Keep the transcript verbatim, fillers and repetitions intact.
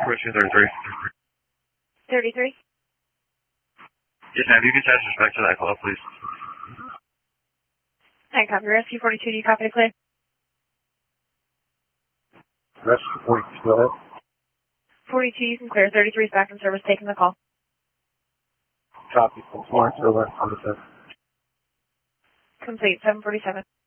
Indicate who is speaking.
Speaker 1: Rescue thirty-three.
Speaker 2: thirty-three?
Speaker 1: Yes, ma'am. You can attach respect to that call, please.
Speaker 2: I copy. Rescue forty-two, do you copy to clear?
Speaker 3: Rescue forty-two, go ahead.
Speaker 2: forty-two, you can clear. thirty-three is back in service, taking the call.
Speaker 3: Copy. Florence over on the fifth.
Speaker 2: Complete, seven forty-seven.